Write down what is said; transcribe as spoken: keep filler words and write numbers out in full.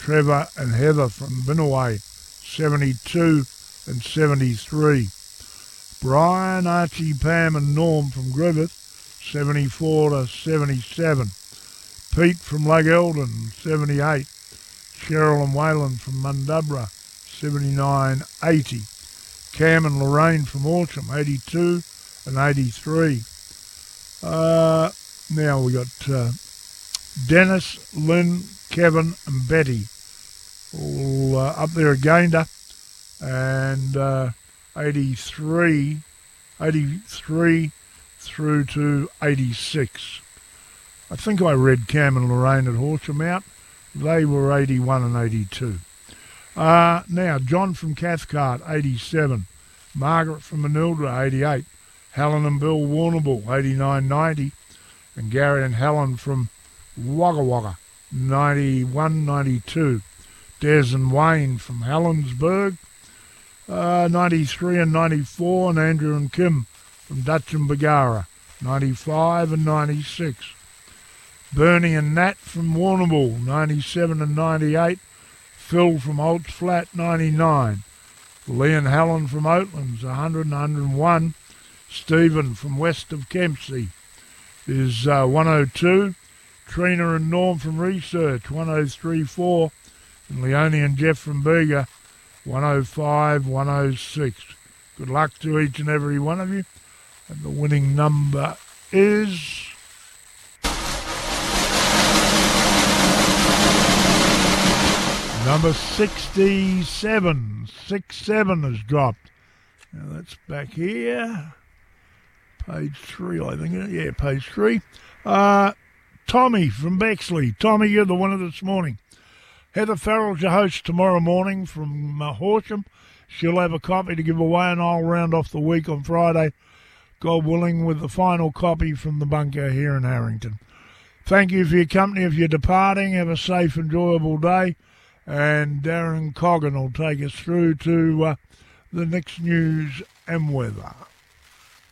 Trevor and Heather from Binaway, seventy-two and seventy-three. Brian, Archie, Pam and Norm from Griffith, seventy-four to seventy-seven. Pete from Lake Eldon, seventy-eight. Cheryl and Wayland from Mundubra, seventy-nine eighty. Cam and Lorraine from Horsham, eighty-two and eighty-three. Uh, now we got uh, Dennis, Lynn, Kevin and Betty all uh, up there at Gayndah, and uh, eighty-three, eighty-three through to eighty-six. I think I read Cam and Lorraine at Horsham out. They were eighty-one and eighty-two. Uh, now, John from Cathcart, eighty-seven. Margaret from Manildra, eighty-eight. Helen and Bill Warrnambool, eighty-nine ninety. And Gary and Helen from Wagga Wagga, ninety-one ninety-two. Des and Wayne from Helensburgh, uh, ninety-three and ninety-four. And Andrew and Kim from Dutch and Bagara, ninety-five and ninety-six. Bernie and Nat from Warrnambool, ninety-seven and ninety-eight. Phil from Holt's Flat, ninety-nine. Lee and Helen from Oatlands, one hundred and one hundred and one. Stephen from west of Kempsey is uh, one oh two. Trina and Norm from Research, one oh three point four. And Leonie and Jeff from Bega, one oh five, one oh six. Good luck to each and every one of you. And the winning number is... number sixty-seven. sixty-seven has dropped. Now that's back here. Page three, I think. Yeah, page three. Uh, Tommy from Bexley. Tommy, you're the winner this morning. Heather Farrell's your host tomorrow morning from uh, Horsham. She'll have a copy to give away, and I'll round off the week on Friday, God willing, with the final copy from the bunker here in Harrington. Thank you for your company. If you're departing, have a safe, enjoyable day. And Darren Coggan will take us through to uh, the next news and weather.